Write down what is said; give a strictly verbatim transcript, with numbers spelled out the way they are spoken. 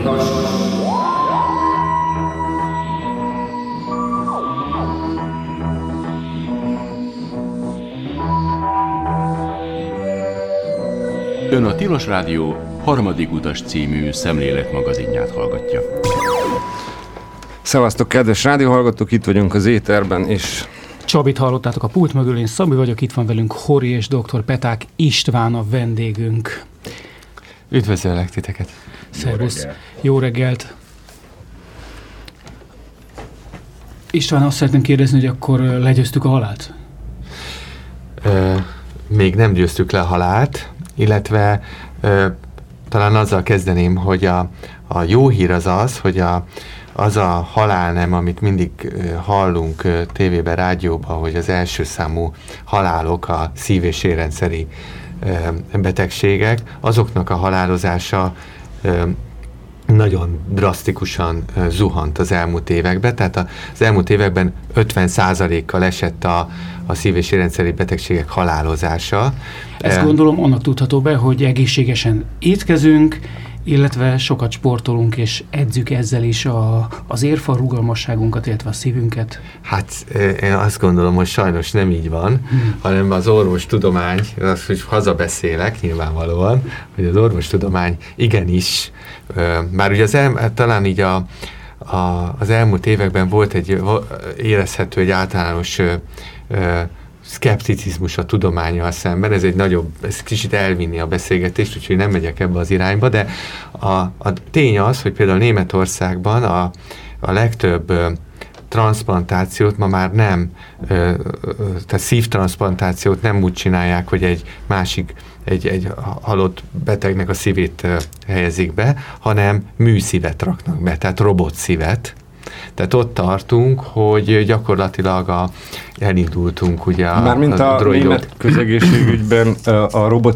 Ön a Tilos Rádió Harmadik Utas című szemléletmagazinját hallgatja. Szevasztok, kedves rádióhallgatók, itt vagyunk az éterben, és... Csabit hallottátok a pult mögül, én Szabi vagyok, itt van velünk Hori és doktor Peták István a vendégünk. Üdvözöllek titeket! Szervusz! Jó, reggel. Jó reggelt! István, azt szeretném kérdezni, hogy akkor legyőztük a halált? Ö, még nem győztük le a halált, illetve ö, talán azzal kezdeném, hogy a, a jó hír az az, hogy a, az a halálnem, amit mindig ö, hallunk ö, tévében, rádióban, hogy az első számú halálok a szív- és érrendszeri ö, betegségek, azoknak a halálozása ö, nagyon drasztikusan ö, zuhant az elmúlt években, tehát az elmúlt években ötven százalékkal esett a, a szív- és érrendszeri betegségek halálozása. Ezt gondolom annak tudható be, hogy egészségesen étkezünk, illetve sokat sportolunk, és edzük ezzel is a, az érfal rugalmasságunkat, illetve a szívünket. Hát én azt gondolom, hogy sajnos nem így van, hmm. hanem az orvostudomány, az, hogy hazabeszélek nyilvánvalóan, hogy az orvostudomány igenis, már ugye az el, talán így a, a, az elmúlt években volt egy érezhető, egy általános szkepticizmus a tudománnyal szemben, ez egy nagyobb, ez kicsit elvinni a beszélgetést, úgyhogy nem megyek ebbe az irányba, de a, a tény az, hogy például Németországban a, a legtöbb ö, transzplantációt ma már nem, ö, ö, tehát szívtranszplantációt nem úgy csinálják, hogy egy másik, egy, egy halott betegnek a szívét ö, helyezik be, hanem műszívet raknak be, tehát robotszívet. Tehát ott tartunk, hogy gyakorlatilag a, elindultunk ugye a, Mármint a, a német közegészségügyben a robot